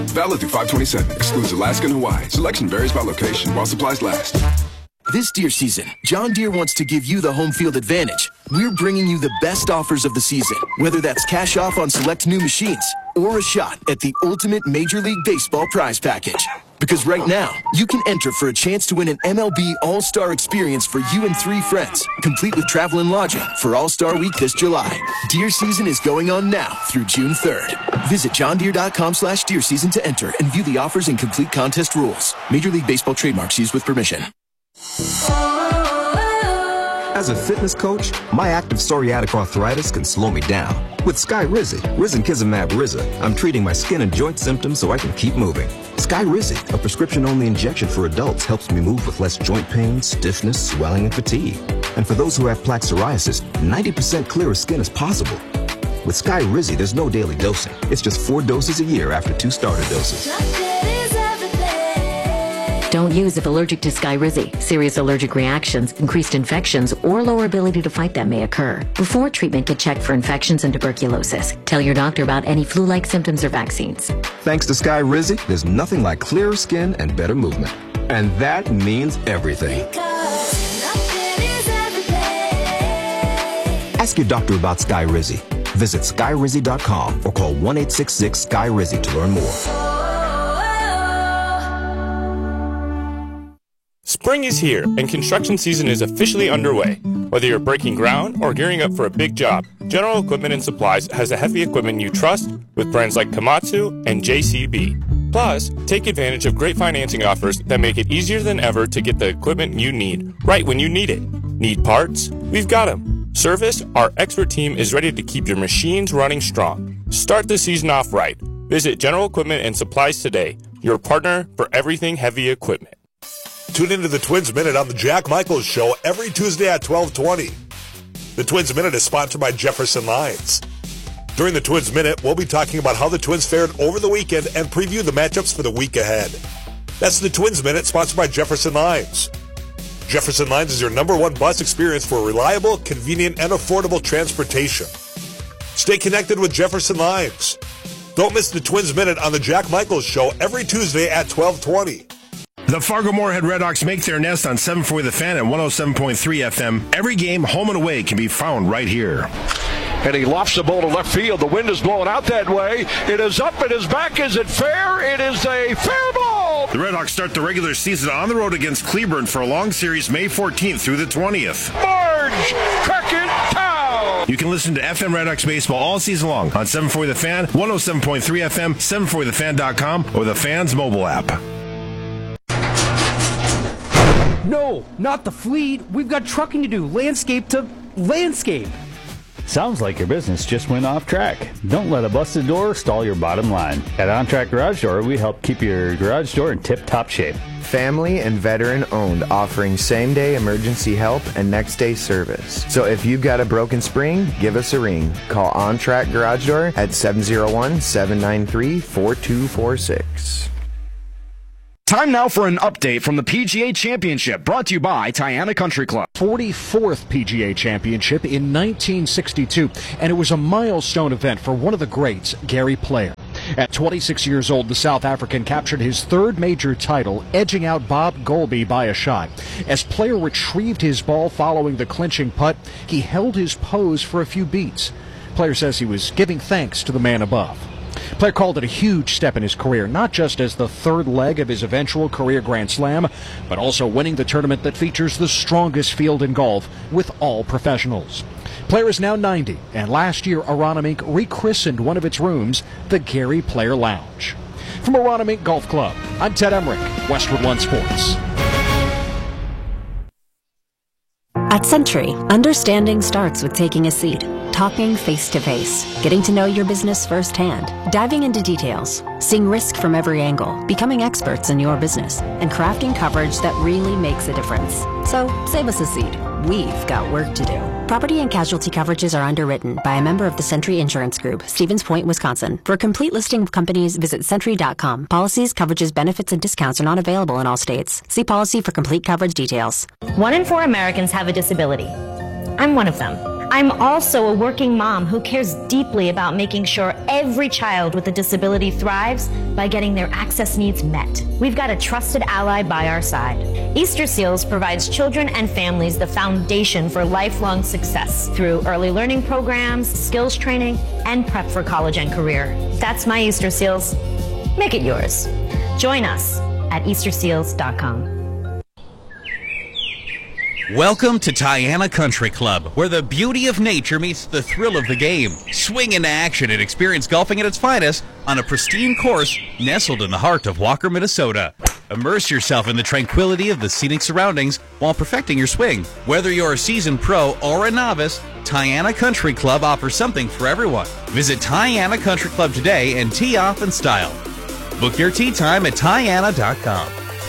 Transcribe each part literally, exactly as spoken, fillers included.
Valid through five twenty-seven. Excludes Alaska and Hawaii. Selection varies by location while supplies last. This deer season, John Deere wants to give you the home field advantage. We're bringing you the best offers of the season, whether that's cash off on select new machines or a shot at the ultimate Major League Baseball prize package. Because right now, you can enter for a chance to win an M L B All-Star experience for you and three friends, complete with travel and lodging for All-Star Week this July. Deer season is going on now through June third. Visit johndeere.com slash deer season to enter and view the offers and complete contest rules. Major League Baseball trademarks used with permission. As a fitness coach, my active psoriatic arthritis can slow me down. With Skyrizi, risankizumab Riza, I'm treating my skin and joint symptoms so I can keep moving. Skyrizi, a prescription-only injection for adults, helps me move with less joint pain, stiffness, swelling, and fatigue. And for those who have plaque psoriasis, ninety percent clearer skin is possible. With Skyrizi, there's no daily dosing. It's just four doses a year after two starter doses. Don't use if allergic to Skyrizi. Serious allergic reactions, increased infections, or lower ability to fight them may occur. Before treatment, get checked for infections and tuberculosis. Tell your doctor about any flu-like symptoms or vaccines. Thanks to Skyrizi, there's nothing like clearer skin and better movement. And that means everything. Ask your doctor about Skyrizi. Visit skyrizi dot com or call one eight six six Sky Rizi to learn more. Spring is here, and construction season is officially underway. Whether you're breaking ground or gearing up for a big job, General Equipment and Supplies has the heavy equipment you trust with brands like Komatsu and J C B. Plus, take advantage of great financing offers that make it easier than ever to get the equipment you need right when you need it. Need parts? We've got them. Service? Our expert team is ready to keep your machines running strong. Start the season off right. Visit General Equipment and Supplies today, your partner for everything heavy equipment. Tune into the Twins Minute on the Jack Michaels Show every Tuesday at twelve twenty. The Twins Minute is sponsored by Jefferson Lines. During the Twins Minute, we'll be talking about how the Twins fared over the weekend and preview the matchups for the week ahead. That's the Twins Minute, sponsored by Jefferson Lines. Jefferson Lines is your number one bus experience for reliable, convenient, and affordable transportation. Stay connected with Jefferson Lines. Don't miss the Twins Minute on the Jack Michaels Show every Tuesday at twelve twenty. The Fargo-Moorhead Redhawks make their nest on seven forty The Fan and one oh seven point three F M. Every game, home and away, can be found right here. And he lofts the ball to left field. The wind is blowing out that way. It is up. It is back. Is it fair? It is a fair ball. The Redhawks start the regular season on the road against Cleburne for a long series May fourteenth through the twentieth. Marge Crockett-Town. You can listen to F M Redhawks baseball all season long on seven forty The Fan, one oh seven point three F M, seven forty the fan dot com, or the Fan's mobile app. No, not the fleet. We've got trucking to do. Landscape to landscape. Sounds like your business just went off track. Don't let a busted door stall your bottom line. At On Track Garage Door, we help keep your garage door in tip-top shape. Family and veteran owned, offering same-day emergency help and next-day service. So if you've got a broken spring, give us a ring. Call On Track Garage Door at seven oh one, seven nine three, four two four six. Time now for an update from the P G A Championship, brought to you by Tiana Country Club. forty-fourth P G A Championship in nineteen sixty-two, and it was a milestone event for one of the greats, Gary Player. At twenty-six years old, the South African captured his third major title, edging out Bob Golby by a shot. As Player retrieved his ball following the clinching putt, he held his pose for a few beats. Player says he was giving thanks to the man above. Player called it a huge step in his career, not just as the third leg of his eventual career Grand Slam, but also winning the tournament that features the strongest field in golf with all professionals. Player is now ninety, and last year Aronimink Incorporated rechristened one of its rooms the Gary Player Lounge. From Aronimink Incorporated Golf Club, I'm Ted Emmerich, Westwood One Sports. At Century, understanding starts with taking a seat, talking face-to-face, getting to know your business firsthand, diving into details, seeing risk from every angle, becoming experts in your business, and crafting coverage that really makes a difference. So, save us a seat. We've got work to do. Property and casualty coverages are underwritten by a member of the Century Insurance Group, Stevens Point, Wisconsin. For a complete listing of companies, visit century dot com. Policies, coverages, benefits, and discounts are not available in all states. See policy for complete coverage details. One in four Americans have a disability. I'm one of them. I'm also a working mom who cares deeply about making sure every child with a disability thrives by getting their access needs met. We've got a trusted ally by our side. Easter Seals provides children and families the foundation for lifelong success through early learning programs, skills training, and prep for college and career. That's my Easter Seals. Make it yours. Join us at easter seals dot com. Welcome to Tiana Country Club, where the beauty of nature meets the thrill of the game. Swing into action and experience golfing at its finest on a pristine course nestled in the heart of Walker, Minnesota. Immerse yourself in the tranquility of the scenic surroundings while perfecting your swing. Whether you're a seasoned pro or a novice, Tiana Country Club offers something for everyone. Visit Tiana Country Club today and tee off in style. Book your tee time at Tiana dot com.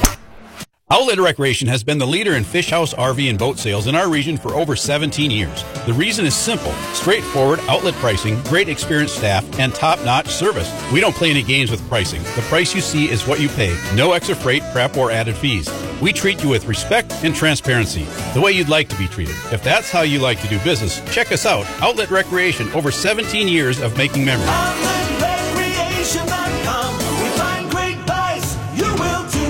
Outlet Recreation has been the leader in fish house, R V, and boat sales in our region for over seventeen years. The reason is simple: straightforward outlet pricing, great experienced staff, and top-notch service. We don't play any games with pricing. The price you see is what you pay. No extra freight, prep, or added fees. We treat you with respect and transparency, the way you'd like to be treated. If that's how you like to do business, check us out. Outlet Recreation, over seventeen years of making memories. outlet recreation dot com. We find great buys. You will too.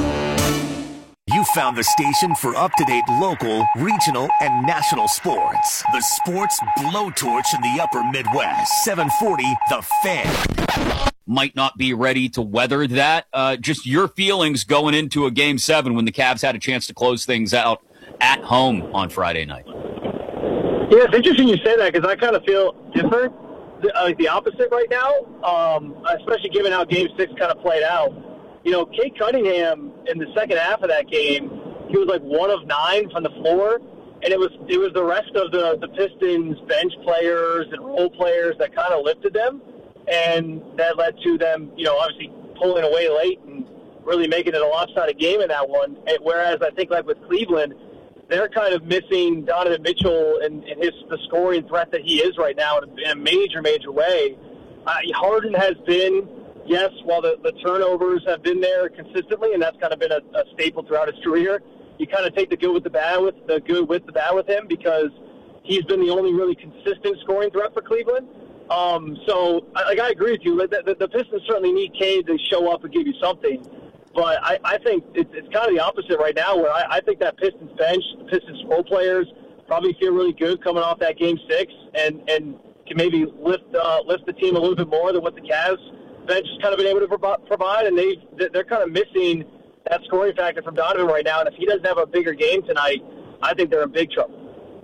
You found the station for up-to-date local, regional, and national sports. The Sports Blowtorch in the Upper Midwest. seven forty The Fan. Might not be ready to weather that. Uh, just your feelings going into a game seven when the Cavs had a chance to close things out at home on Friday night. Yeah, it's interesting you say that because I kind of feel different, like the opposite right now, um, especially given how game six kind of played out. You know, Cade Cunningham in the second half of that game, he was like one of nine from the floor, and it was it was the rest of the, the Pistons bench players and role players that kind of lifted them, and that led to them, you know, obviously pulling away late and really making it a lopsided game in that one. And whereas I think like with Cleveland, they're kind of missing Donovan Mitchell and, and his the scoring threat that he is right now in a, in a major, major way. Uh, Harden has been. Yes, while the, the turnovers have been there consistently, and that's kind of been a, a staple throughout his career, you kind of take the good with the bad with the good with the bad with him because he's been the only really consistent scoring threat for Cleveland. Um, so, I, like I agree with you. The, the, the Pistons certainly need Cade to show up and give you something, but I, I think it's, it's kind of the opposite right now. Where I, I think that Pistons bench, the Pistons role players, probably feel really good coming off that game six, and and can maybe lift uh, lift the team a little bit more than what the Cavs bench has kind of been able to provide, and they they're kind of missing that scoring factor from Donovan right now. And if he doesn't have a bigger game tonight, I think they're in big trouble.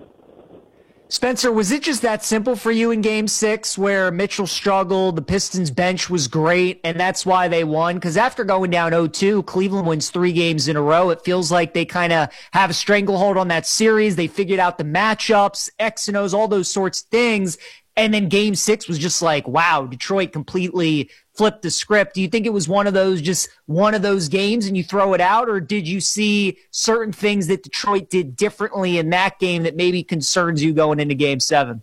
Spencer, was it just that simple for you in Game Six, where Mitchell struggled, the Pistons bench was great, and that's why they won? Because after going down oh two, Cleveland wins three games in a row. It feels like they kind of have a stranglehold on that series. They figured out the matchups, X and O's, all those sorts of things. And then Game Six was just like, wow, Detroit completely flipped the script. Do you think it was one of those, just one of those games and you throw it out? Or did you see certain things that Detroit did differently in that game that maybe concerns you going into Game Seven?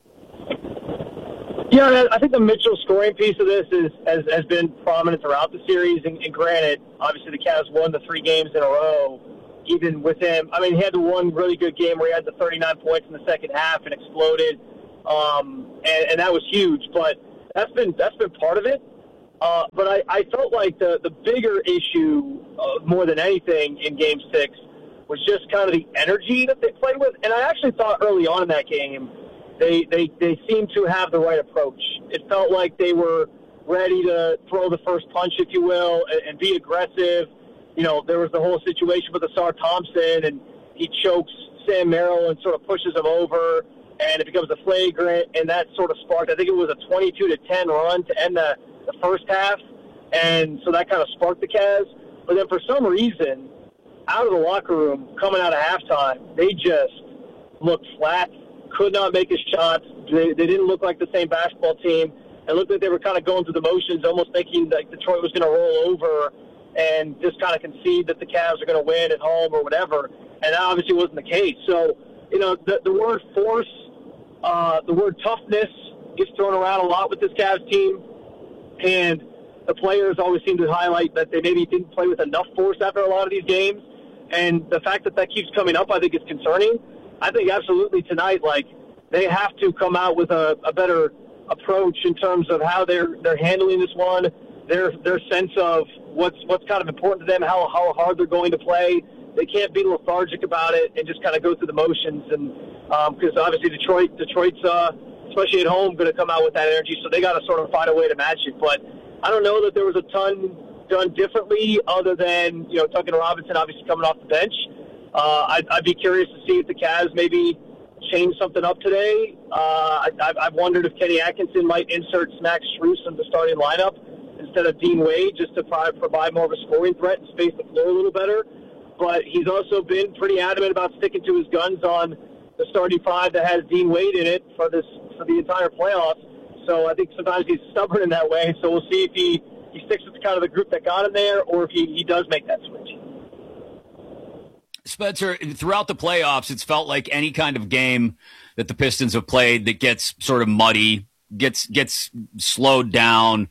Yeah, I think the Mitchell scoring piece of this is has, has been prominent throughout the series. And, and granted, obviously the Cavs won the three games in a row, even with him. I mean, he had the one really good game where he had the thirty-nine points in the second half and exploded. Um, and, and that was huge, but that's been that's been part of it. Uh, but I, I felt like the, the bigger issue, uh, more than anything, in Game Six was just kind of the energy that they played with. And I actually thought early on in that game, they they they seemed to have the right approach. It felt like they were ready to throw the first punch, if you will, and, and be aggressive. You know, there was the whole situation with Asar Thompson, and he chokes Sam Merrill and sort of pushes him over. And it becomes a flagrant, and that sort of sparked, I think it was a twenty-two to ten run to end the, the first half, and so that kind of sparked the Cavs. But then for some reason, out of the locker room, coming out of halftime, they just looked flat, could not make a shot. They, they didn't look like the same basketball team. It looked like they were kind of going through the motions, almost thinking that Detroit was going to roll over and just kind of concede that the Cavs are going to win at home or whatever, and that obviously wasn't the case. So, you know, the, the word force, Uh, the word toughness gets thrown around a lot with this Cavs team, and the players always seem to highlight that they maybe didn't play with enough force after a lot of these games, and the fact that that keeps coming up, I think, is concerning. I think absolutely tonight, like, they have to come out with a, a better approach in terms of how they're they're handling this one, their their sense of what's what's kind of important to them, how how hard they're going to play. They can't be lethargic about it and just kind of go through the motions. And because um, obviously Detroit, Detroit's uh, especially at home, going to come out with that energy, so they got to sort of find a way to match it. But I don't know that there was a ton done differently, other than you know Duncan Robinson obviously coming off the bench. Uh, I'd, I'd be curious to see if the Cavs maybe change something up today. Uh, I, I've wondered if Kenny Atkinson might insert Max Strus in the starting lineup instead of Dean Wade, just to provide more of a scoring threat and space the floor a little better. But he's also been pretty adamant about sticking to his guns on the starting five that has Dean Wade in it for this for the entire playoffs. So I think sometimes he's stubborn in that way. So we'll see if he, he sticks with kind of the group that got him there, or if he, he does make that switch. Spencer, throughout the playoffs, it's felt like any kind of game that the Pistons have played that gets sort of muddy, gets gets slowed down,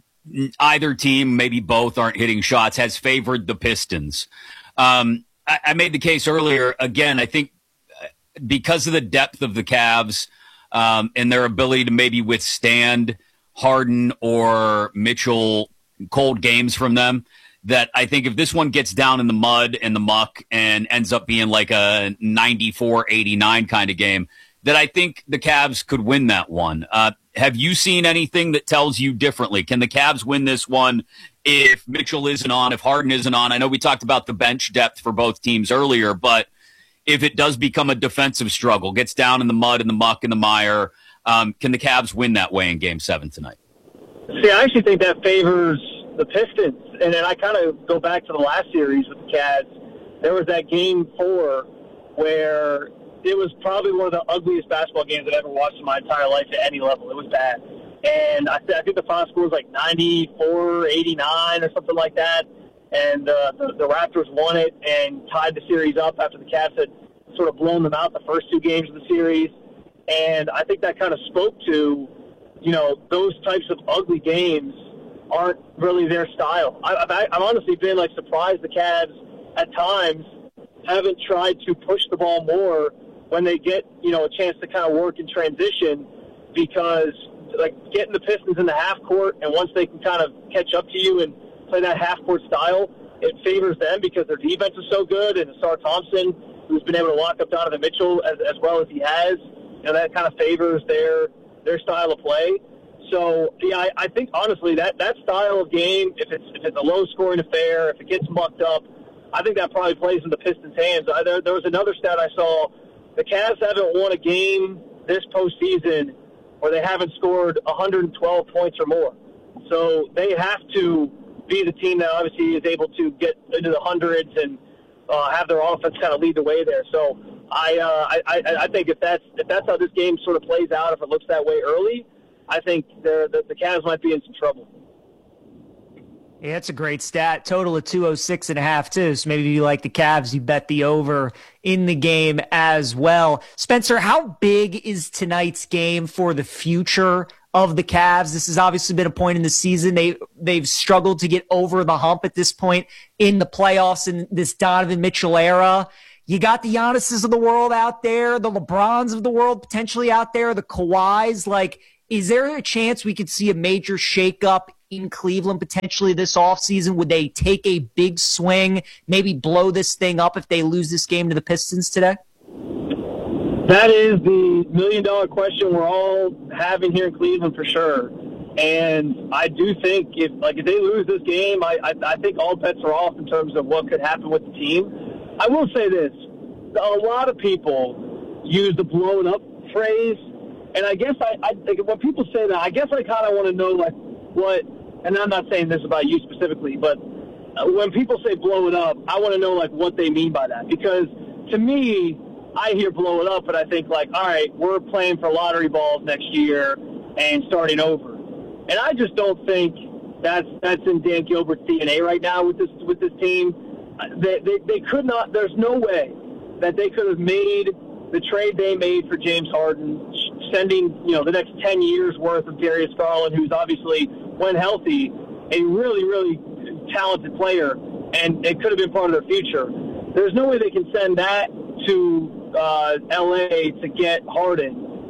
either team, maybe both, aren't hitting shots, has favored the Pistons. Um, I, I made the case earlier. Again, I think because of the depth of the Cavs um, and their ability to maybe withstand Harden or Mitchell cold games from them, that I think if this one gets down in the mud and the muck and ends up being like a ninety-four eighty-nine kind of game, that I think the Cavs could win that one. Uh, have you seen anything that tells you differently? Can the Cavs win this one if Mitchell isn't on, if Harden isn't on? I know we talked about the bench depth for both teams earlier, but if it does become a defensive struggle, gets down in the mud and the muck and the mire, um, can the Cavs win that way in Game seven tonight? See, I actually think that favors the Pistons. And then I kind of go back to the last series with the Cavs. There was that game four where it was probably one of the ugliest basketball games I've ever watched in my entire life at any level. It was bad. And I, th- I think the final score was like ninety-four eighty-nine or something like that. And uh, the, the Raptors won it and tied the series up after the Cavs had sort of blown them out the first two games of the series. And I think that kind of spoke to, you know, those types of ugly games aren't really their style. I, I've, I've honestly been like surprised the Cavs at times haven't tried to push the ball more when they get, you know, a chance to kind of work in transition, because like getting the Pistons in the half court, and once they can kind of catch up to you and play that half court style, it favors them because their defense is so good, and Asar Thompson, who's been able to lock up Donovan Mitchell as, as well as he has, you know, that kind of favors their their style of play. So, yeah, I, I think, honestly, that, that style of game, if it's if it's a low-scoring affair, if it gets mucked up, I think that probably plays in the Pistons' hands. I, there, there was another stat I saw. The Cavs haven't won a game this postseason where they haven't scored one hundred twelve points or more. So they have to be the team that obviously is able to get into the hundreds and uh, have their offense kind of lead the way there. So I, uh, I, I, I think if that's, if that's how this game sort of plays out, if it looks that way early, I think the, the Cavs might be in some trouble. Yeah, that's a great stat. Total of two oh six and a half, too. So maybe you like the Cavs, you bet the over in the game as well. Spencer, how big is tonight's game for the future of the Cavs? This has obviously been a point in the season. They, they've struggled to get over the hump at this point in the playoffs in this Donovan Mitchell era. You got the Giannis's of the world out there, the LeBrons of the world potentially out there, the Kawhis. Like, is there a chance we could see a major shakeup in Cleveland potentially this offseason? Would they take a big swing, maybe blow this thing up if they lose this game to the Pistons today? That is the million-dollar question we're all having here in Cleveland for sure. And I do think if like if they lose this game, I, I, I think all bets are off in terms of what could happen with the team. I will say this. A lot of people use the blown up phrase. And I guess I, I like, when people say that, I guess I kind of want to know, like, what, and I'm not saying this about you specifically, but when people say blow it up, I want to know, like, what they mean by that. Because to me, I hear blow it up, and I think, like, all right, we're playing for lottery balls next year and starting over. And I just don't think that's that's in Dan Gilbert's D N A right now with this with this team. They, they, they could not, there's no way that they could have made the trade they made for James Harden, sending, you know, the next ten years worth of Darius Garland, who's obviously, when healthy, a really, really talented player, and it could have been part of their future. There's no way they can send that to uh, L A to get Harden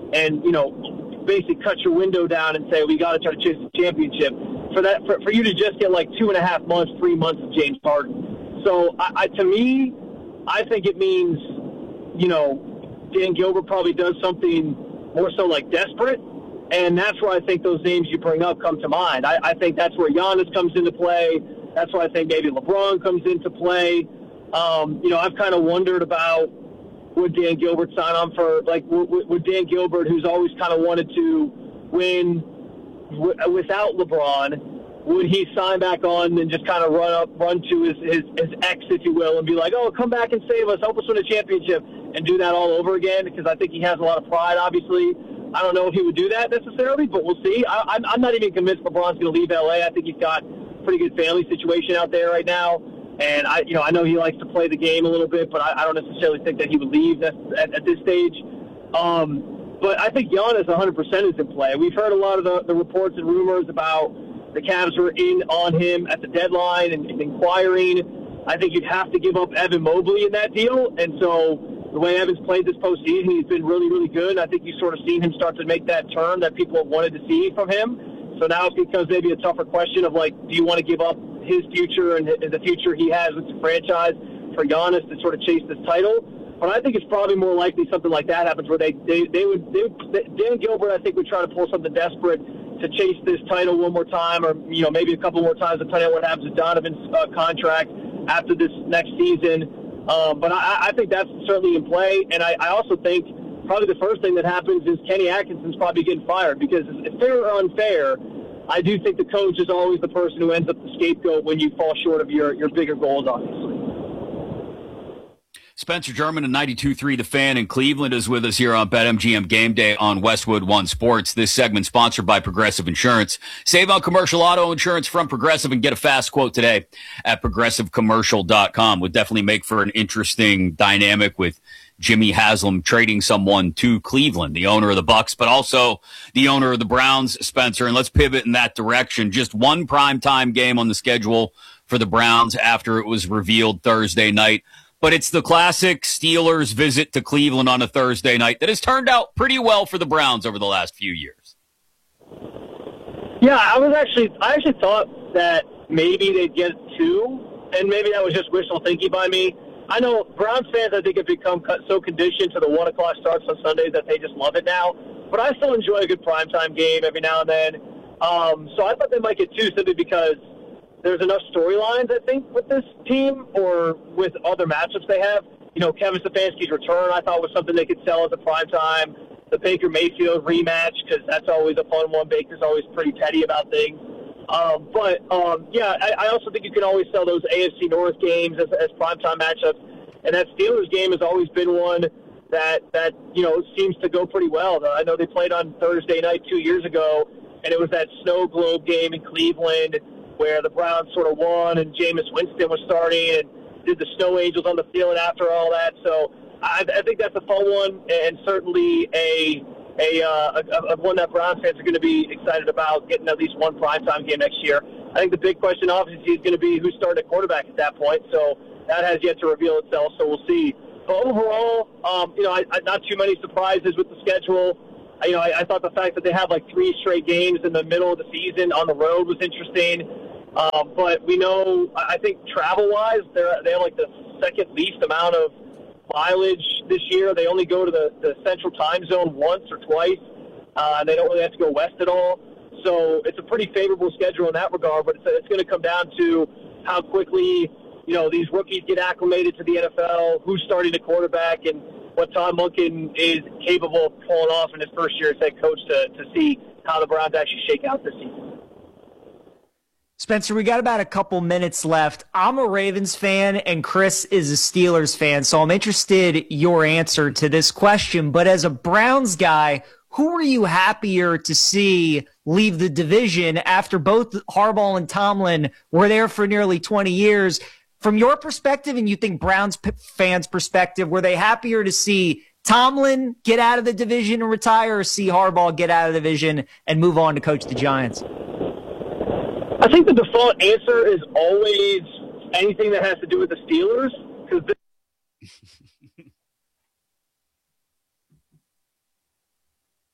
and you know, basically cut your window down and say we got to try to chase the championship. For that, for, for you to just get like two and a half months, three months of James Harden. So I, I, to me, I think it means, you know, Dan Gilbert probably does something more so like desperate. And that's where I think those names you bring up come to mind. I, I think that's where Giannis comes into play. That's where I think maybe LeBron comes into play. Um, you know, I've kind of wondered about would Dan Gilbert sign on for, like, would, would Dan Gilbert, who's always kind of wanted to win w- without LeBron, would he sign back on and just kind of run up, run to his, his, his ex, if you will, and be like, oh, come back and save us, help us win a championship, and do that all over again? Because I think he has a lot of pride, obviously. I don't know if he would do that necessarily, but we'll see. I, I'm, I'm not even convinced LeBron's going to leave L A. I think he's got a pretty good family situation out there right now. And I, you know, I know he likes to play the game a little bit, but I, I don't necessarily think that he would leave at, at, at this stage. Um, but I think Giannis one hundred percent is in play. We've heard a lot of the, the reports and rumors about the Cavs were in on him at the deadline and, and inquiring. I think you'd have to give up Evan Mobley in that deal. And so the way Evan's played this postseason, he's been really, really good. I think you've sort of seen him start to make that turn that people have wanted to see from him. So now it becomes maybe a tougher question of, like, do you want to give up his future and the future he has with the franchise for Giannis to sort of chase this title? But I think it's probably more likely something like that happens where they, they, they would, they, Dan Gilbert, I think, would try to pull something desperate to chase this title one more time, or, you know, maybe a couple more times depending on what happens with Donovan's uh, contract after this next season. Um, but I, I think that's certainly in play. And I, I also think probably the first thing that happens is Kenny Atkinson's probably getting fired, because if fair or unfair, I do think the coach is always the person who ends up the scapegoat when you fall short of your, your bigger goals, obviously. Spencer German of ninety-two point three The Fan in Cleveland is with us here on BetMGM Game Day on Westwood One Sports. This segment sponsored by Progressive Insurance. Save on commercial auto insurance from Progressive and get a fast quote today at progressive commercial dot com. Would definitely make for an interesting dynamic with Jimmy Haslam trading someone to Cleveland, the owner of the Bucks, but also the owner of the Browns, Spencer. And let's pivot in that direction. Just one primetime game on the schedule for the Browns after it was revealed Thursday night. But it's the classic Steelers visit to Cleveland on a Thursday night that has turned out pretty well for the Browns over the last few years. Yeah, I was actually, I actually thought that maybe they'd get two, and maybe that was just wishful thinking by me. I know Browns fans, I think, have become so conditioned to the one o'clock starts on Sundays that they just love it now. But I still enjoy a good primetime game every now and then. Um, so I thought they might get two simply because there's enough storylines, I think, with this team or with other matchups they have. You know, Kevin Stefanski's return, I thought, was something they could sell as a primetime. The Baker Mayfield rematch, because that's always a fun one. Baker's always pretty petty about things. Um, but, um, yeah, I, I also think you can always sell those A F C North games as, as primetime matchups. And that Steelers game has always been one that, that, you know, seems to go pretty well. I know they played on Thursday night two years ago, and it was that snow globe game in Cleveland where the Browns sort of won and Jameis Winston was starting and did the Snow Angels on the field after all that. So I, I think that's a fun one, and certainly a a, uh, a, a one that Browns fans are going to be excited about getting at least one primetime game next year. I think the big question, obviously, is going to be who's starting at quarterback at that point. So that has yet to reveal itself, so we'll see. But overall, um, you know, I, I, not too many surprises with the schedule. I, you know, I, I thought the fact that they have like three straight games in the middle of the season on the road was interesting. Um, but we know, I think travel-wise, they're they have like the second least amount of mileage this year. They only go to the, the central time zone once or twice. Uh, they don't really have to go west at all. So it's a pretty favorable schedule in that regard, but it's, it's going to come down to how quickly, you know, these rookies get acclimated to the N F L, who's starting the quarterback, and what Tom Monken is capable of pulling off in his first year as head coach to, to see how the Browns actually shake out this season. Spencer, we got about a couple minutes left. I'm a Ravens fan and Chris is a Steelers fan, so I'm interested your answer to this question. But as a Browns guy, who are you happier to see leave the division after both Harbaugh and Tomlin were there for nearly twenty years? From your perspective, and you think Browns fans' perspective, were they happier to see Tomlin get out of the division and retire, or see Harbaugh get out of the division and move on to coach the Giants? I think the default answer is always anything that has to do with the Steelers, because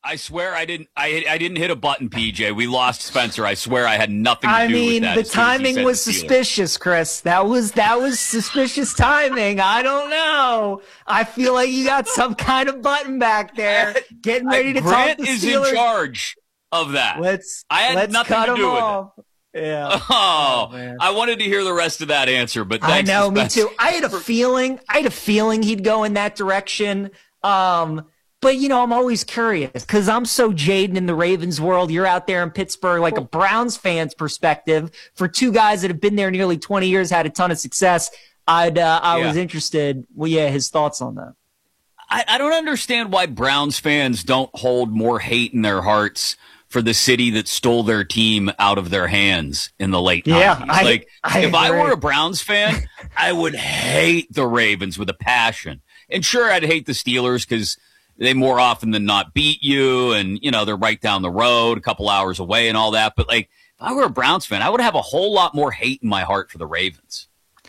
I swear I didn't. I I didn't hit a button, P J. We lost Spencer. I swear I had nothing to I do mean, with that. the timing was suspicious, Chris. That was that was suspicious timing. I don't know. I feel like you got some kind of button back there, getting ready to Grant talk the is Steelers. in charge of that. Let's. I had let's nothing cut to him do off. with it. Yeah. Oh, Oh, man. I wanted to hear the rest of that answer, but I thanks know, to me Spencer. too. I had a feeling. I had a feeling he'd go in that direction. Um, but you know, I'm always curious because I'm so jaded in the Ravens world. You're out there in Pittsburgh, like a Browns fan's perspective. For two guys that have been there nearly twenty years, had a ton of success. I'd. Uh, I Yeah. was interested. Well, yeah, his thoughts on that. I, I don't understand why Browns fans don't hold more hate in their hearts for the city that stole their team out of their hands in the late Yeah, nineties. I- Like, I if I agree. were a Browns fan, I would hate the Ravens with a passion. And sure, I'd hate the Steelers because they more often than not beat you, and you know they're right down the road, a couple hours away, and all that. But like, if I were a Browns fan, I would have a whole lot more hate in my heart for the Ravens.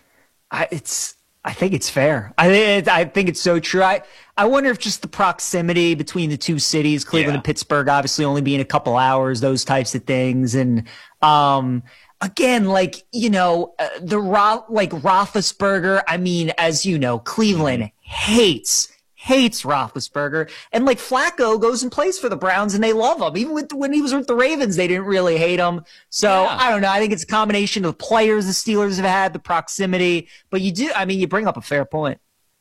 I, it's. I think it's fair. I think. I think it's so true. I. I wonder if just the proximity between the two cities, Cleveland Yeah. and Pittsburgh, obviously only being a couple hours, those types of things, and um, again, like you know, uh, the Ro- like Roethlisberger. I mean, as you know, Cleveland hates. Hates Roethlisberger, and like Flacco goes and plays for the Browns, and they love him. Even with, when he was with the Ravens, they didn't really hate him. So Yeah. I don't know. I think it's a combination of the players the Steelers have had, the proximity. But you do, I mean, you bring up a fair point.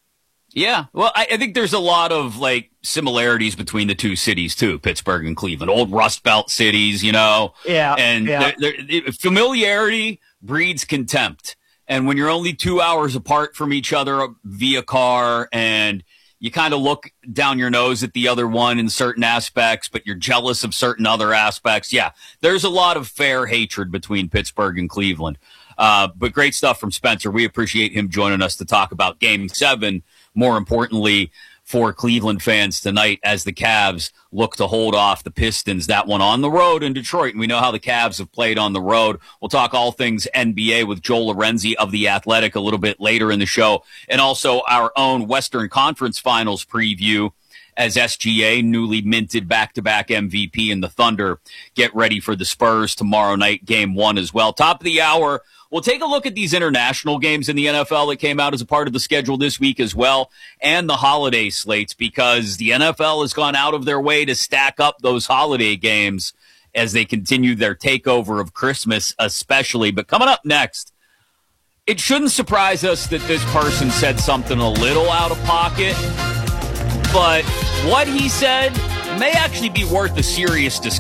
Yeah, well, I, I think there's a lot of like similarities between the two cities too, Pittsburgh and Cleveland, old Rust Belt cities, you know. Yeah, and yeah. they're- they're- familiarity breeds contempt, and when you're only two hours apart from each other via car, and you kind of look down your nose at the other one in certain aspects, but you're jealous of certain other aspects. Yeah, there's a lot of fair hatred between Pittsburgh and Cleveland. Uh, but great stuff from Spencer. We appreciate him joining us to talk about Game seven, more importantly for Cleveland fans tonight as the Cavs look to hold off the Pistons, that one on the road in Detroit. And we know how the Cavs have played on the road. We'll talk all things N B A with Joel Lorenzi of The Athletic a little bit later in the show, and also our own Western Conference Finals preview as S G A, newly minted back-to-back M V P, and the Thunder get ready for the Spurs tomorrow night, game one as well. Top of the hour, we'll take a look at these international games in the N F L that came out as a part of the schedule this week as well, and the holiday slates, because the N F L has gone out of their way to stack up those holiday games as they continue their takeover of Christmas especially. But coming up next, it shouldn't surprise us that this person said something a little out of pocket, but what he said may actually be worth a serious discussion.